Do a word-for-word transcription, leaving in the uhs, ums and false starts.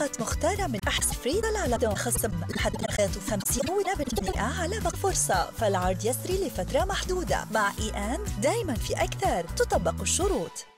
باقات مختارة من أحسن فريدة العلادون، خصم لحد خمسين بالمئة على باقة فرصة، فالعرض يسري لفترة محدودة. مع إي أند دايما في أكثر، تطبق الشروط.